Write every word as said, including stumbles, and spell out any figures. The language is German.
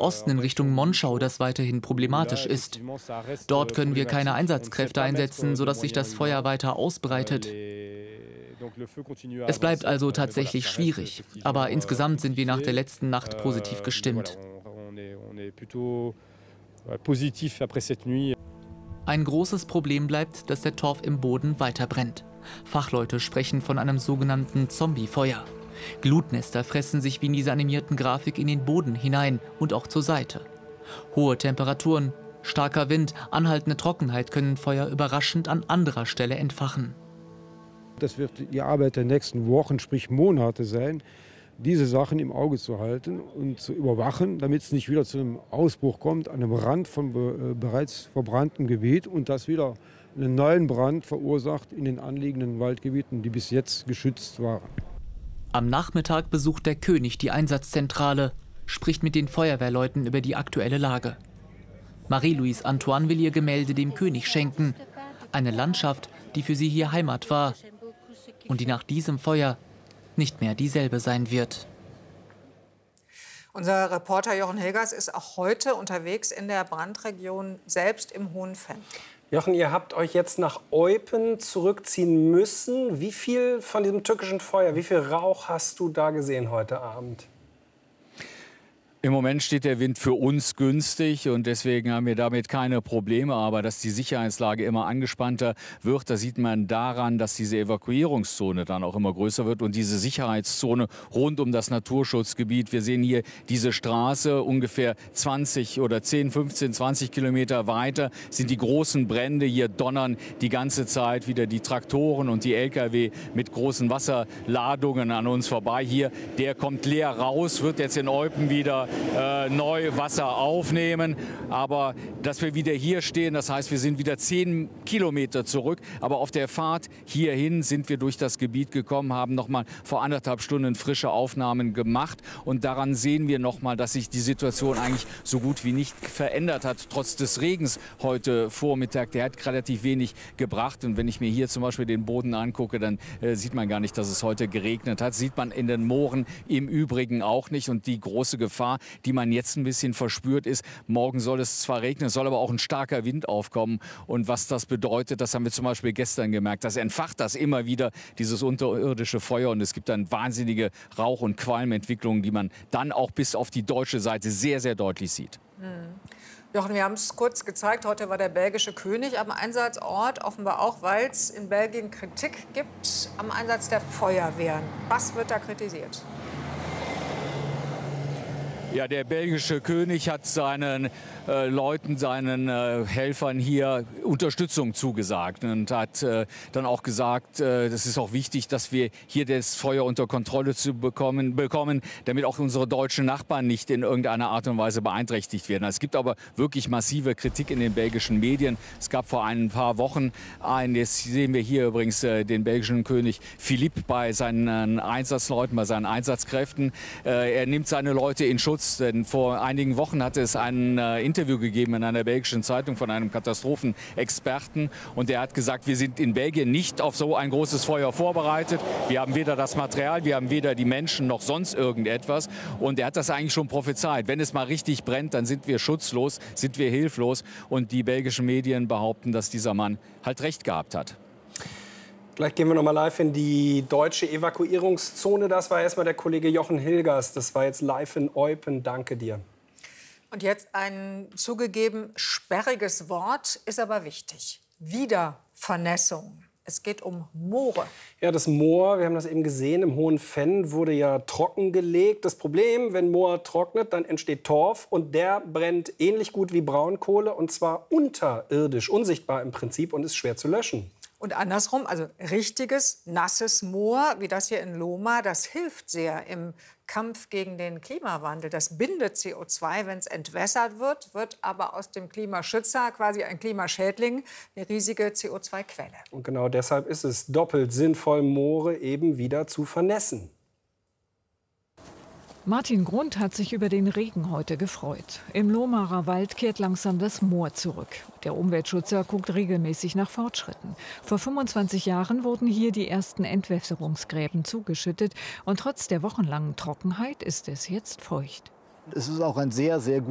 Südosten in Richtung Monschau, das weiterhin problematisch ist. Dort können wir keine Einsatzkräfte einsetzen, sodass sich das Feuer weiter ausbreitet. Es bleibt also tatsächlich schwierig, aber insgesamt sind wir nach der letzten Nacht positiv gestimmt. Ein großes Problem bleibt, dass der Torf im Boden weiter brennt. Fachleute sprechen von einem sogenannten Zombiefeuer. Glutnester fressen sich wie in dieser animierten Grafik in den Boden hinein und auch zur Seite. Hohe Temperaturen, starker Wind, anhaltende Trockenheit können Feuer überraschend an anderer Stelle entfachen. Das wird die Arbeit der nächsten Wochen, sprich Monate sein, diese Sachen im Auge zu halten und zu überwachen, damit es nicht wieder zu einem Ausbruch kommt an einem Rand von be bereits verbranntem Gebiet und das wieder einen neuen Brand verursacht in den anliegenden Waldgebieten, die bis jetzt geschützt waren. Am Nachmittag besucht der König die Einsatzzentrale, spricht mit den Feuerwehrleuten über die aktuelle Lage. Marie-Louise Antoine will ihr Gemälde dem König schenken. Eine Landschaft, die für sie hier Heimat war und die nach diesem Feuer nicht mehr dieselbe sein wird. Unser Reporter Jochen Hilgers ist auch heute unterwegs in der Brandregion, selbst im Hohen Venn. Jochen, ihr habt euch jetzt nach Eupen zurückziehen müssen. Wie viel von diesem tückischen Feuer, wie viel Rauch hast du da gesehen heute Abend? Im Moment steht der Wind für uns günstig und deswegen haben wir damit keine Probleme. Aber dass die Sicherheitslage immer angespannter wird, das sieht man daran, dass diese Evakuierungszone dann auch immer größer wird und diese Sicherheitszone rund um das Naturschutzgebiet. Wir sehen hier diese Straße, ungefähr zwanzig oder zehn, fünfzehn, zwanzig Kilometer weiter sind die großen Brände. Hier donnern die ganze Zeit wieder die Traktoren und die L K W mit großen Wasserladungen an uns vorbei. Hier, der kommt leer raus, wird jetzt in Eupen wieder Äh, neu Wasser aufnehmen. Aber dass wir wieder hier stehen, das heißt, wir sind wieder zehn Kilometer zurück. Aber auf der Fahrt hierhin sind wir durch das Gebiet gekommen, haben noch mal vor anderthalb Stunden frische Aufnahmen gemacht. Und daran sehen wir noch mal, dass sich die Situation eigentlich so gut wie nicht verändert hat. Trotz des Regens heute Vormittag, der hat relativ wenig gebracht. Und wenn ich mir hier zum Beispiel den Boden angucke, dann äh, sieht man gar nicht, dass es heute geregnet hat. Sieht man in den Mooren im Übrigen auch nicht. Und die große Gefahr, die man jetzt ein bisschen verspürt, ist, morgen soll es zwar regnen, es soll aber auch ein starker Wind aufkommen. Und was das bedeutet, das haben wir zum Beispiel gestern gemerkt. Das entfacht das immer wieder, dieses unterirdische Feuer. Und es gibt dann wahnsinnige Rauch- und Qualmentwicklungen, die man dann auch bis auf die deutsche Seite sehr, sehr deutlich sieht. Hm. Jochen, wir haben es kurz gezeigt, heute war der belgische König am Einsatzort, offenbar auch, weil es in Belgien Kritik gibt am Einsatz der Feuerwehren. Was wird da kritisiert? Ja, der belgische König hat seinen äh, Leuten, seinen äh, Helfern hier Unterstützung zugesagt und hat äh, dann auch gesagt, äh, das ist auch wichtig, dass wir hier das Feuer unter Kontrolle zu bekommen, bekommen, damit auch unsere deutschen Nachbarn nicht in irgendeiner Art und Weise beeinträchtigt werden. Es gibt aber wirklich massive Kritik in den belgischen Medien. Es gab vor ein paar Wochen einen, jetzt sehen wir hier übrigens äh, den belgischen König Philippe bei seinen Einsatzleuten, bei seinen Einsatzkräften. Äh, er nimmt seine Leute in Schutz. Denn vor einigen Wochen hatte es ein äh, Interview gegeben in einer belgischen Zeitung von einem Katastrophenexperten. Und der hat gesagt, wir sind in Belgien nicht auf so ein großes Feuer vorbereitet. Wir haben weder das Material, wir haben weder die Menschen noch sonst irgendetwas. Und er hat das eigentlich schon prophezeit. Wenn es mal richtig brennt, dann sind wir schutzlos, sind wir hilflos. Und die belgischen Medien behaupten, dass dieser Mann halt recht gehabt hat. Gleich gehen wir noch mal live in die deutsche Evakuierungszone. Das war erstmal der Kollege Jochen Hilgers. Das war jetzt live in Eupen. Danke dir. Und jetzt ein zugegeben sperriges Wort, ist aber wichtig. Wiedervernässung. Es geht um Moore. Ja, das Moor, wir haben das eben gesehen, im Hohen Venn wurde ja trockengelegt. Das Problem, wenn Moor trocknet, dann entsteht Torf und der brennt ähnlich gut wie Braunkohle und zwar unterirdisch, unsichtbar im Prinzip und ist schwer zu löschen. Und andersrum, also richtiges, nasses Moor, wie das hier in Lohmar, das hilft sehr im Kampf gegen den Klimawandel. Das bindet C O zwei, wenn es entwässert wird, wird aber aus dem Klimaschützer quasi ein Klimaschädling, eine riesige C O zwei Quelle. Und genau deshalb ist es doppelt sinnvoll, Moore eben wieder zu vernässen. Martin Grund hat sich über den Regen heute gefreut. Im Lohmarer Wald kehrt langsam das Moor zurück. Der Umweltschützer guckt regelmäßig nach Fortschritten. Vor fünfundzwanzig Jahren wurden hier die ersten Entwässerungsgräben zugeschüttet. Und trotz der wochenlangen Trockenheit ist es jetzt feucht. Es ist auch ein sehr, sehr